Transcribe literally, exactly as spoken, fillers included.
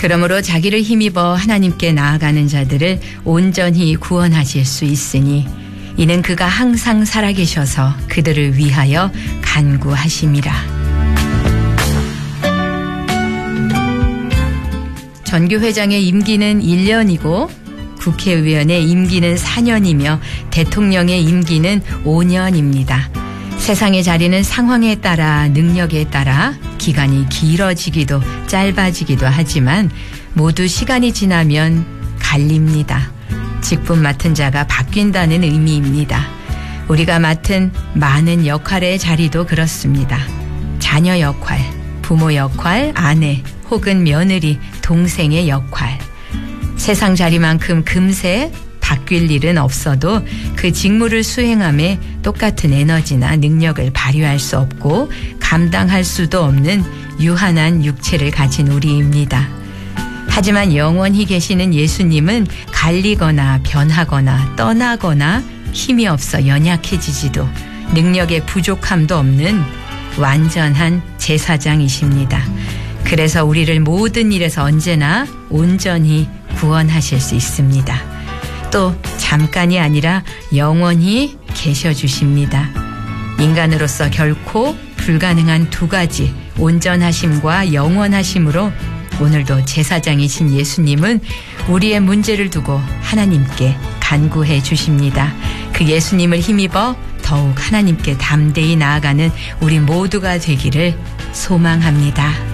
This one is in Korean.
그러므로 자기를 힘입어 하나님께 나아가는 자들을 온전히 구원하실 수 있으니 이는 그가 항상 살아계셔서 그들을 위하여 간구하심이라. 전교회장의 임기는 일 년이고 국회의원의 임기는 사 년이며 대통령의 임기는 오 년입니다. 세상의 자리는 상황에 따라 능력에 따라 기간이 길어지기도 짧아지기도 하지만 모두 시간이 지나면 갈립니다. 직분 맡은 자가 바뀐다는 의미입니다. 우리가 맡은 많은 역할의 자리도 그렇습니다. 자녀 역할, 부모 역할, 아내 혹은 며느리, 동생의 역할. 세상 자리만큼 금세 바뀔 일은 없어도 그 직무를 수행함에 똑같은 에너지나 능력을 발휘할 수 없고 감당할 수도 없는 유한한 육체를 가진 우리입니다. 하지만 영원히 계시는 예수님은 갈리거나 변하거나 떠나거나 힘이 없어 연약해지지도 능력의 부족함도 없는 완전한 제사장이십니다. 그래서 우리를 모든 일에서 언제나 온전히 구원하실 수 있습니다. 또 잠깐이 아니라 영원히 계셔 주십니다. 인간으로서 결코 불가능한 두 가지 온전하심과 영원하심으로 오늘도 제사장이신 예수님은 우리의 문제를 두고 하나님께 간구해 주십니다. 그 예수님을 힘입어 더욱 하나님께 담대히 나아가는 우리 모두가 되기를 소망합니다.